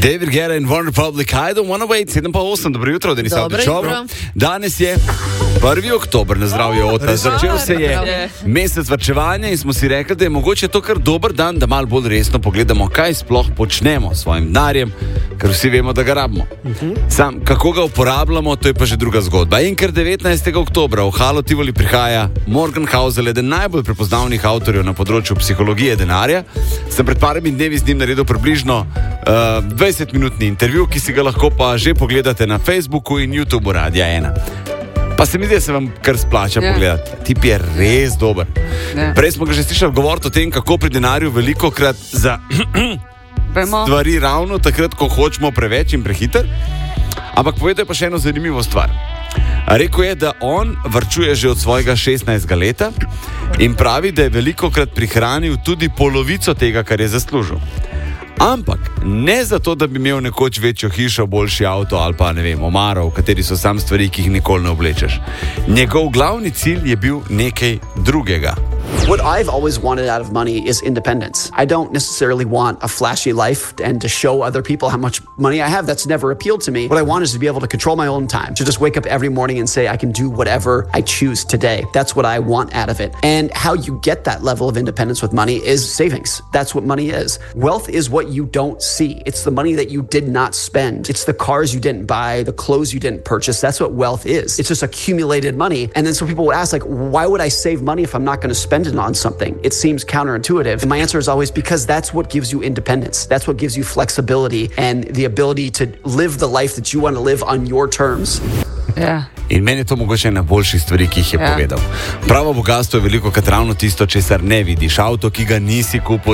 David Guetta in One Republic, I don't wanna wait, 7:08, dobro jutro, Denis Avdićovo. Danes je 1. oktober, na zdravje Ota. Začel se je mesec varčevanja in smo si rekli, da je mogoče to kar dober dan, da malo bolj resno pogledamo, kaj sploh počnemo s svojim denarjem, ker vsi vemo, da ga rabimo. Sam, kako ga uporabljamo, to je pa že druga zgodba. In ker 19. oktobra v Halo Tivoli prihaja Morgan Housel, eden najbolj prepoznavnih avtorjev na področju psihologije denarja, sem pred parimi dnevi z njim naredil približno 20-minutni intervju, ki si ga lahko pa že pogledate na Facebooku in YouTubeu Radia 1. Pa se mi zdi, da se vam kar splača pogledati. Tip je res dober. Prej smo ga že slišali govoriti o tem, kako pri denarju velikokrat za stvari ravno takrat, ko hočemo preveč in prehiter. Ampak povedal je pa še eno zanimivo stvar. Rekel je, da on varčuje že od svojega 16. leta in pravi, da je velikokrat prihranil tudi polovico tega, kar je zaslužil. Ampak ne zato, da bi imel nekoč večjo hišo, boljši avto ali pa ne vem, omaro, v kateri so sam stvari, ki jih nikoli ne oblečeš. Njegov glavni cilj je bil nekaj drugega. What I've always wanted out of money is independence. I don't necessarily want a flashy life and to show other people how much money I have. That's never appealed to me. What I want is to be able to control my own time, to just wake up every morning and say I can do whatever I choose today. That's what I want out of it. And how you get that level of independence with money is savings. That's what money is. Wealth is what you don't see. It's the money that you did not spend. It's the cars you didn't buy, the clothes you didn't purchase. That's what wealth is. It's just accumulated money. And then some people would ask, like, why would I save money if I'm not going to spend it on something? It seems counterintuitive. And my answer is always because that's what gives you independence. That's what gives you flexibility and the ability to live the life that you want to live on your terms. Ja. In meni je to mogoče ena boljših stvari, ki jih je povedal. Pravo bogastvo je veliko krat ravno tisto, česar ne vidiš. Avto, ki ga nisi kupil,